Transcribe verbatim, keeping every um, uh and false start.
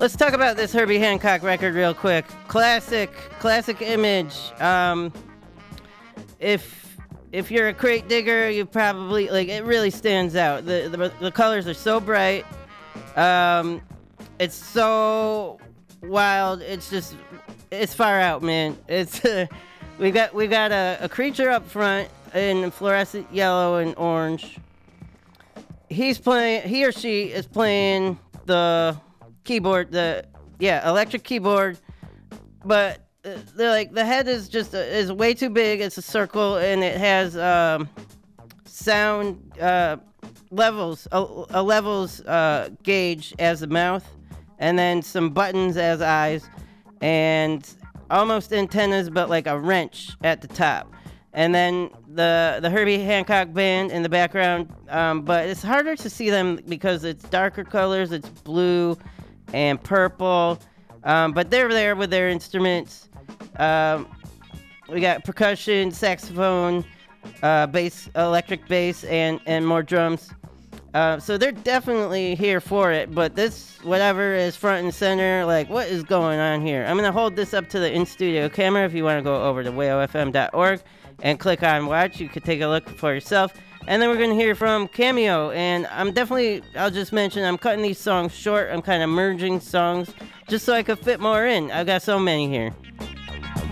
Let's talk about this Herbie Hancock record real quick. Classic, classic image. Um, if if you're a crate digger, you probably like it. Really stands out. The the, the colors are so bright. Um, it's so wild. It's just it's far out, man. It's uh, we got we got a, a creature up front in fluorescent yellow and orange. He's playing. He or she is playing the keyboard, the yeah, electric keyboard, but uh, they're like the head is just uh, is way too big. It's a circle and it has um, sound uh, levels, a, a levels uh, gauge as the mouth, and then some buttons as eyes, and almost antennas, but like a wrench at the top. And then the the Herbie Hancock band in the background, um, but it's harder to see them because it's darker colors. It's blue and purple, um, but they're there with their instruments. Um, we got percussion, saxophone, uh, bass, electric bass, and, and more drums. Uh, so they're definitely here for it, but this, whatever is front and center, like, what is going on here? I'm going to hold this up to the in-studio camera if you want to go over to wayo f m dot org and click on watch. You could take a look for yourself. And then we're going to hear from Cameo, and I'm definitely, I'll just mention, I'm cutting these songs short. I'm kind of merging songs just so I could fit more in. I've got so many here.